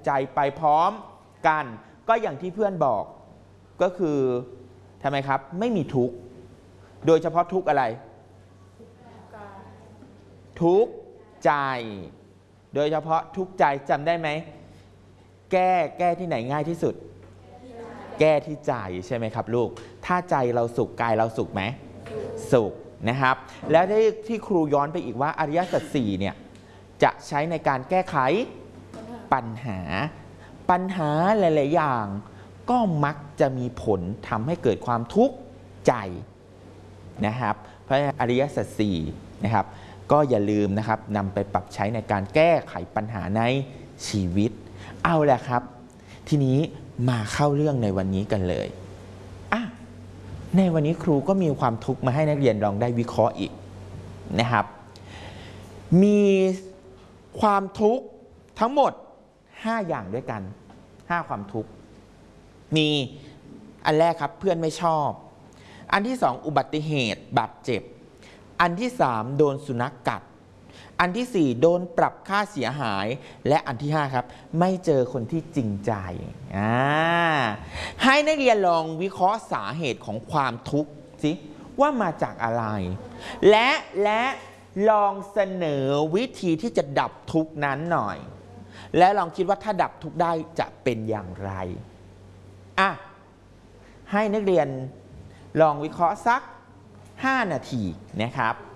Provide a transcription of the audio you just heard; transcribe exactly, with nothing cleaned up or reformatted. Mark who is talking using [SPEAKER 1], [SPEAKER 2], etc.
[SPEAKER 1] ใจไปพร้อมกันก็อย่างที่เพื่อนบอกก็คือทำไมครับไม่มีทุกข์โดยเฉพาะทุกข์อะไรทุกข์ใจโดยเฉพาะทุกข์ใจจำได้ไหมแก้แก้ที่ไหนง่ายที่สุดแก้ที่ใจใช่ไหมครับลูกถ้าใจเราสุขกายเราสุขไหมสุขนะครับแล้วที่ที่ครูย้อนไปอีกว่าอริยสัจสี่เนี่ยจะใช้ในการแก้ไขปัญหาปัญหาหลายๆอย่างก็มักจะมีผลทำให้เกิดความทุกข์ใจนะครับเพราะอริยสัจสี่นะครับก็อย่าลืมนะครับนำไปปรับใช้ในการแก้ไขปัญหาในชีวิตเอาแหละครับทีนี้มาเข้าเรื่องในวันนี้กันเลยอ่ะในวันนี้ครูก็มีความทุกข์มาให้นักเรียนลองได้วิเคราะห์อีกนะครับมีความทุกข์ทั้งหมดห้าอย่างด้วยกันห้าความทุกข์มีอันแรกครับเพื่อนไม่ชอบอันที่สองอุบัติเหตุบาดเจ็บอันที่สามโดนสุนัขกัดอันที่สี่โดนปรับค่าเสียหายและอันที่ห้าครับไม่เจอคนที่จริงใจอ่าให้นักเรียนลองวิเคราะห์สาเหตุของความทุกข์สิว่ามาจากอะไรและและลองเสนอวิธีที่จะดับทุกข์นั้นหน่อยและลองคิดว่าถ้าดับทุกข์ได้จะเป็นอย่างไรอ่ะให้นักเรียนลองวิเคราะห์สักห้านาทีนะครับ